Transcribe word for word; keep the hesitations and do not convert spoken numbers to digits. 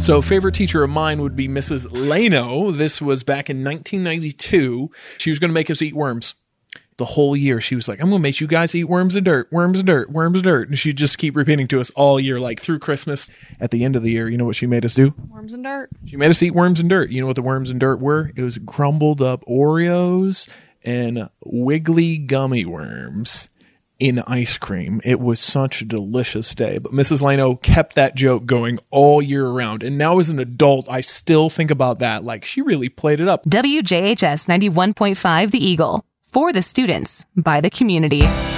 So favorite teacher of mine would be Missus Leno. This was back in nineteen ninety-two. She was going to make us eat worms. The whole year, she was like, I'm going to make you guys eat worms and dirt, worms and dirt, worms and dirt. And she'd just keep repeating to us all year, like through Christmas. At the end of the year, you know what she made us do? Worms and dirt. She made us eat worms and dirt. You know what the worms and dirt were? It was crumbled up Oreos and wiggly gummy worms in ice cream. It was such a delicious day. But Missus Leno kept that joke going all year round. And now as an adult, I still think about that. Like, she really played it up. W J H S ninety-one point five The Eagle. For the students, by the community.